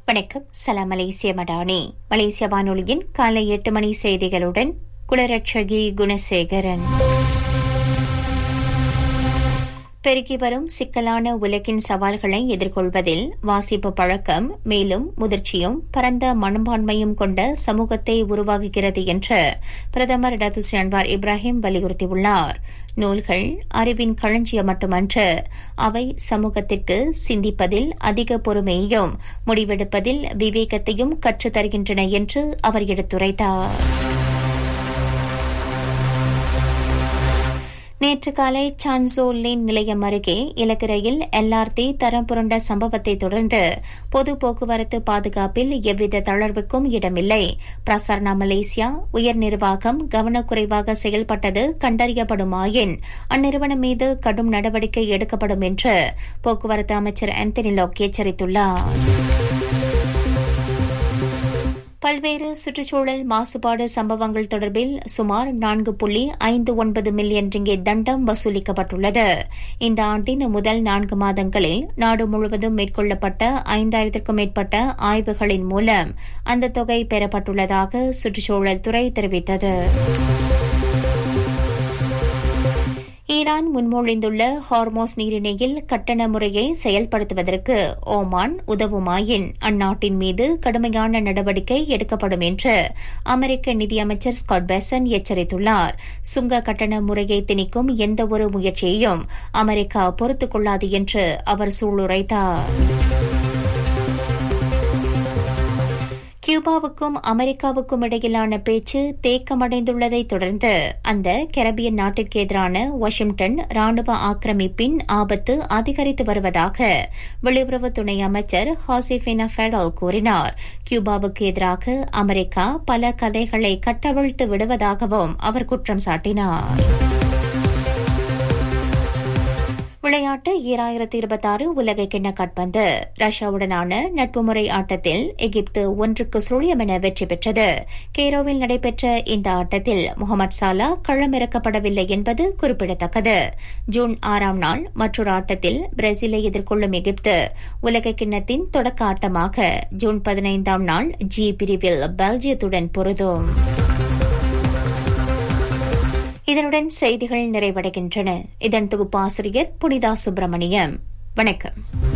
வணக்கம். சலாம் மலேசிய மடானி. மலேசிய வானொலியின் காலை 8 மணி செய்திகளுடன் குளரட்சகி குணசேகரன். பெருகி வரும் சிக்கலான உலகின் சவால்களை எதிர்கொள்வதில் வாசிப்பு பழக்கம் மேலும் முதிர்ச்சியும் பரந்த மனப்பான்மையும் கொண்ட சமூகத்தை உருவாகுகிறது என்று பிரதமர் டத்துஸ்ரீ அன்வார் இப்ராஹிம் வலியுறுத்தியுள்ளார். நூல்கள் அறிவின் களஞ்சியம் மட்டுமன்று, அவை சமூகத்திற்கு சிந்திப்பதில் அதிக பொறுமையையும் முடிவெடுப்பதில் விவேகத்தையும் கற்றுத் தருகின்றன என்று அவர் எடுத்துரைத்தார். நேற்று காலை சான்சோ லேன் நிலையம் அருகே இலக்கு ரயில் LRT தரம் புரண்ட சம்பவத்தை தொடர்ந்து பொது போக்குவரத்து பாதுகாப்பில் எவ்வித தளர்வுக்கும் இடமில்லை. பிரசாரணா மலேசியா உயர் நிர்வாகம் கவனக்குறைவாக செயல்பட்டது கண்டறியப்படுமாயின் அந்நிறுவனம் மீது கடும் நடவடிக்கை எடுக்கப்படும் என்று போக்குவரத்து அமைச்சர் ஆந்தனி லாக் எச்சரித்துள்ளார். பல்வேறு சுற்றுச்சூழல் மாசுபாடு சம்பவங்கள் தொடர்பில் சுமார் 4.59 மில்லியன் ரிங்கெட் தண்டம் வசூலிக்கப்பட்டுள்ளது. இந்த ஆண்டின் முதல் 4 மாதங்களில் நாடு முழுவதும் மேற்கொள்ளப்பட்ட 5000க்கும் மேற்பட்ட ஆய்வுகளின் மூலம் அந்த தொகை பெறப்பட்டுள்ளதாக சுற்றுச்சூழல் துறை தெரிவித்தது. ஈரான் முன்மொழிந்துள்ள ஹார்மோஸ் நீரிணையில் கட்டண முறையை செயல்படுத்துவதற்கு ஓமான் உதவுமாயின் அந்நாட்டின் மீது கடுமையான நடவடிக்கை எடுக்கப்படும் என்று அமெரிக்க நிதியமைச்சர் ஸ்காட் பெசன் எச்சரித்துள்ளார். சுங்க கட்டண முறையை திணிக்கும் எந்தவொரு முயற்சியையும் அமெரிக்கா பொறுத்துக் கொள்ளாது என்று அவர் சூளுரைத்தார். கியூபாவுக்கும் அமெரிக்காவுக்கும் இடையிலான பேச்சு தேக்கமடைந்துள்ளதை தொடர்ந்து அந்த கரீபியன் நாட்டிற்கு எதிரான வாஷிங்டன் ராணுவ ஆக்கிரமிப்பின் ஆபத்து அதிகரித்து வருவதாக வெளியுறவு துணை அமைச்சர் ஹாசிஃபினா ஃபெடல் கூறினார். கியூபாவுக்கு எதிராக அமெரிக்கா பல கதைகளை கட்டவிழ்த்து விடுவதாகவும் அவர் குற்றம் சாட்டினார். விளையாட்டு 2026 உலகக்கிண்ண கால்பந்து. ரஷ்யாவுடனான நட்பு முறை ஆட்டத்தில் எகிப்து 1-0 என வெற்றி பெற்றது. கெய்ரோவில் நடைபெற்ற இந்த ஆட்டத்தில் முகமது சாலா களமிறக்கப்படவில்லை என்பது குறிப்பிடத்தக்கது. ஜூன் 6ஆம் நாள் மற்றொரு ஆட்டத்தில் பிரேசிலை எதிர்கொள்ளும் எகிப்து உலகக்கிண்ணத்தின் தொடக்க ஆட்டமாக ஜூன் 15ஆம் நாள் ஜி பிரிவில் பெல்ஜியத்துடன் பொருதும். இதனுடன் செய்திகள் நிறைவடைகின்றன. இதன் தொகுப்பாசிரியர் புனிதா சுப்பிரமணியம். வணக்கம்.